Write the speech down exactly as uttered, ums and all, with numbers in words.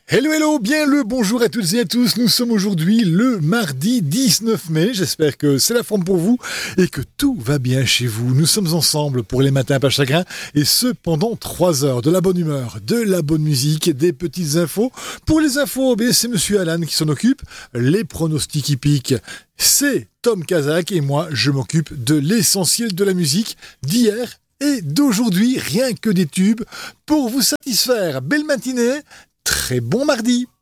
Hello, hello, bien le bonjour à toutes et à tous. Nous sommes aujourd'hui le mardi dix-neuf mai. J'espère que c'est la forme pour vous et que tout va bien chez vous. Nous sommes ensemble pour les matins pas chagrin et ce pendant trois heures. De la bonne humeur, de la bonne musique, des petites infos. Pour les infos, eh c'est Monsieur Alan qui s'en occupe. Les pronostics hippiques, c'est Tom Kazak et moi, je m'occupe de l'essentiel de la musique d'hier et d'aujourd'hui. Rien que des tubes pour vous satisfaire. Belle matinée. Très bon mardi.